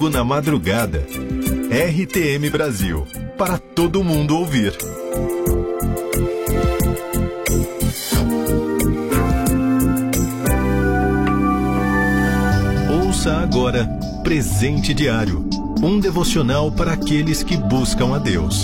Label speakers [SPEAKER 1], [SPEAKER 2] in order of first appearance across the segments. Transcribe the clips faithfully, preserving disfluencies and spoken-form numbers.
[SPEAKER 1] Na madrugada. R T M Brasil, para todo mundo ouvir. Ouça agora Presente Diário, um devocional para aqueles que buscam a Deus.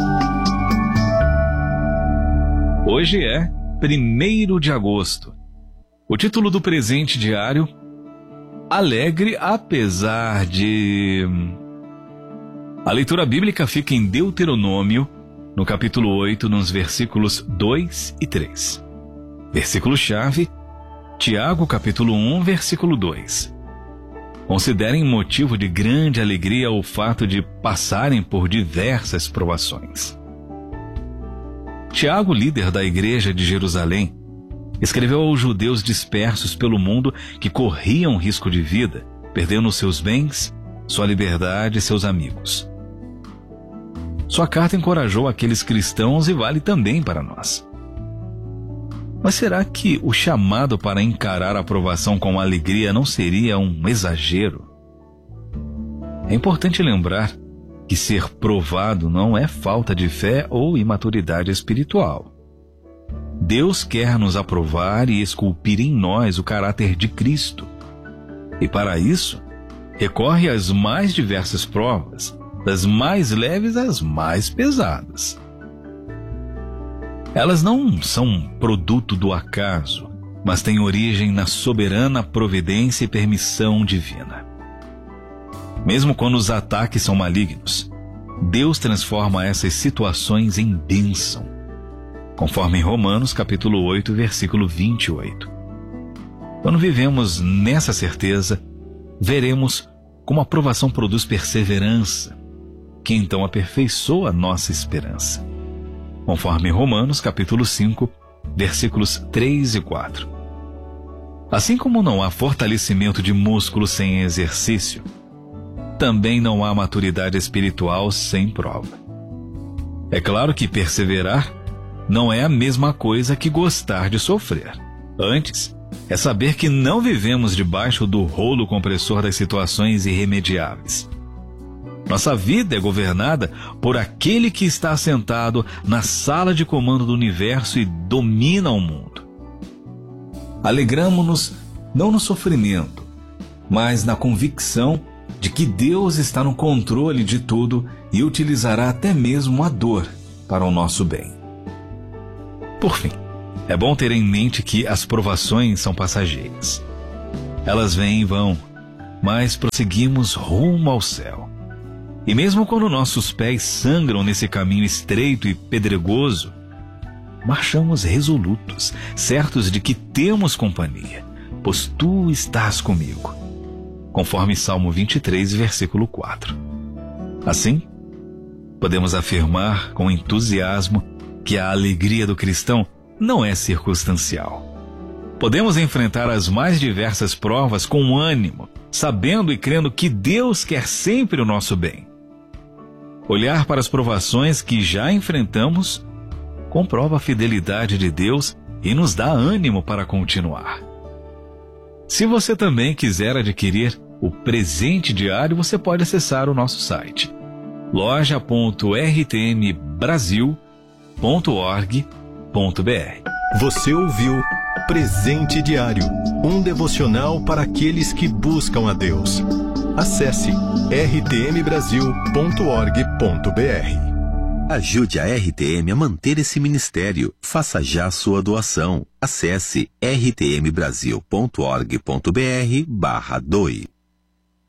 [SPEAKER 2] Hoje é primeiro de agosto. O título do Presente Diário: Alegre apesar de... A leitura bíblica fica em Deuteronômio, no capítulo oito, nos versículos dois e três. Versículo-chave, Tiago, capítulo um, versículo dois. Considerem motivo de grande alegria o fato de passarem por diversas provações. Tiago, líder da igreja de Jerusalém, escreveu aos judeus dispersos pelo mundo que corriam risco de vida, perdendo seus bens, sua liberdade e seus amigos. Sua carta encorajou aqueles cristãos e vale também para nós. Mas será que o chamado para encarar a provação com alegria não seria um exagero? É importante lembrar que ser provado não é falta de fé ou imaturidade espiritual. Deus quer nos aprovar e esculpir em nós o caráter de Cristo. E para isso, recorre às mais diversas provas, das mais leves às mais pesadas. Elas não são produto do acaso, mas têm origem na soberana providência e permissão divina. Mesmo quando os ataques são malignos, Deus transforma essas situações em bênção, conforme em Romanos capítulo oito, versículo vinte e oito. Quando vivemos nessa certeza, veremos como a provação produz perseverança, que então aperfeiçoa a nossa esperança, conforme em Romanos capítulo cinco, versículos três e quatro. Assim como não há fortalecimento de músculo sem exercício, também não há maturidade espiritual sem prova. É claro que perseverar não é a mesma coisa que gostar de sofrer. Antes, é saber que não vivemos debaixo do rolo compressor das situações irremediáveis. Nossa vida é governada por aquele que está assentado na sala de comando do universo e domina o mundo. Alegramo-nos não no sofrimento, mas na convicção de que Deus está no controle de tudo e utilizará até mesmo a dor para o nosso bem. Por fim, é bom ter em mente que as provações são passageiras. Elas vêm e vão, mas prosseguimos rumo ao céu. E mesmo quando nossos pés sangram nesse caminho estreito e pedregoso, marchamos resolutos, certos de que temos companhia, pois tu estás comigo, conforme Salmo vinte e três, versículo quatro. Assim, podemos afirmar com entusiasmo que a alegria do cristão não é circunstancial. Podemos enfrentar as mais diversas provas com ânimo, sabendo e crendo que Deus quer sempre o nosso bem. Olhar para as provações que já enfrentamos comprova a fidelidade de Deus e nos dá ânimo para continuar. Se você também quiser adquirir o presente diário, você pode acessar o nosso site loja ponto r t m brasil ponto org ponto b r.
[SPEAKER 1] Você ouviu Presente Diário, um devocional para aqueles que buscam a Deus. Acesse r t m brasil ponto org ponto b r.
[SPEAKER 3] Ajude a R T M a manter esse ministério. Faça já sua doação. Acesse r t m brasil ponto org ponto b r barra doe.